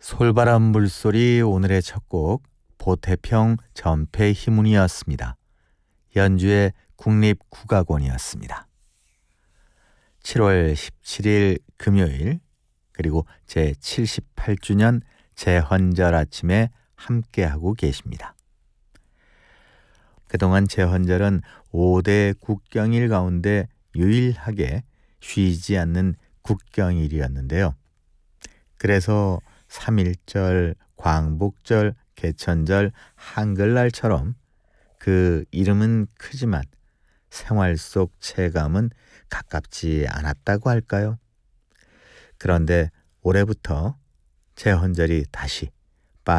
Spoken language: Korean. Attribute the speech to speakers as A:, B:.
A: 솔바람 물소리 오늘의 첫 곡 보태평 전폐 희문이었습니다. 연주의 국립국악원이었습니다. 7월 17일 금요일 그리고 제78주년 제헌절 아침에 함께하고 계십니다. 그동안 제헌절은 5대 국경일 가운데 유일하게 쉬지 않는 국경일이었는데요. 그래서 3.1절, 광복절, 개천절, 한글날처럼 그 이름은 크지만 생활 속 체감은 가깝지 않았다고 할까요? 그런데 올해부터 제헌절이 다시